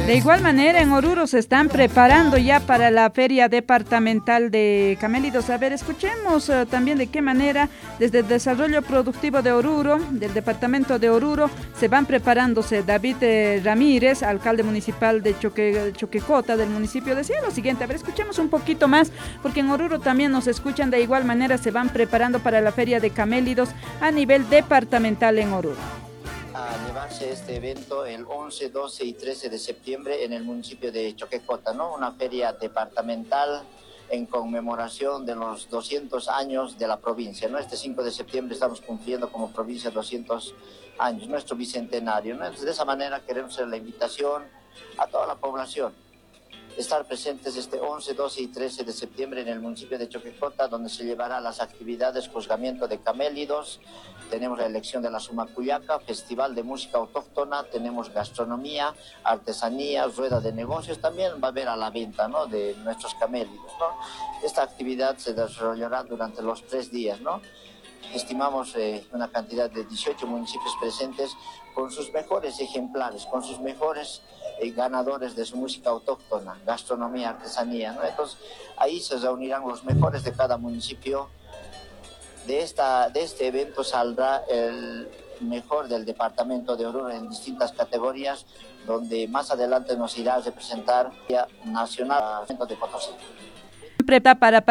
De igual manera, en Oruro se están preparando ya para la Feria Departamental de Camélidos. A ver, escuchemos también de qué manera desde el Desarrollo Productivo de Oruro, del departamento de Oruro, se van preparándose. David Ramírez, alcalde municipal de Choquecota, del municipio, decía lo siguiente. A ver, escuchemos un poquito más, porque en Oruro también nos escuchan. De igual manera se van preparando para la Feria de Camélidos a nivel departamental en Oruro. A llevarse este evento el 11, 12 y 13 de septiembre en el municipio de Choquecota, ¿no? Una feria departamental en conmemoración de los 200 años de la provincia, ¿no? Este 5 de septiembre estamos cumpliendo como provincia 200 años, nuestro bicentenario, ¿no? Entonces, de esa manera queremos hacer la invitación a toda la población, estar presentes este 11, 12 y 13 de septiembre en el municipio de Choquecota, donde se llevará las actividades juzgamiento de camélidos, tenemos la elección de la Sumacuyaca, festival de música autóctona, tenemos gastronomía, artesanía, rueda de negocios, también va a haber a la venta, ¿no?, de nuestros camélidos, ¿no? Esta actividad se desarrollará durante los 3 días, ¿no? Estimamos una cantidad de 18 municipios presentes con sus mejores ejemplares, con sus mejores ganadores de su música autóctona, gastronomía, artesanía, ¿no? Entonces, ahí se reunirán los mejores de cada municipio. De este evento saldrá el mejor del departamento de Oruro en distintas categorías, donde más adelante nos irá a representar nacional de Potosí. Para